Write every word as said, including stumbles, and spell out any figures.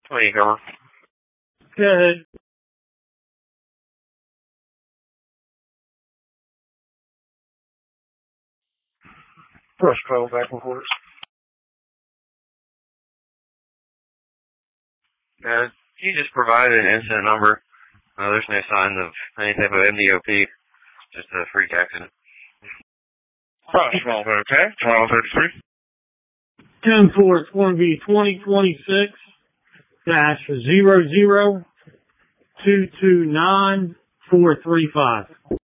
There you go. Go ahead. Press twelve back and forth. Uh, you just provided an incident number. Uh, there's no sign of any type of M D O P. Just a freak accident. Right, twelve, okay. twelve thirty-three. ten four, it's going to be twenty twenty-six dash zero zero two two nine four three five.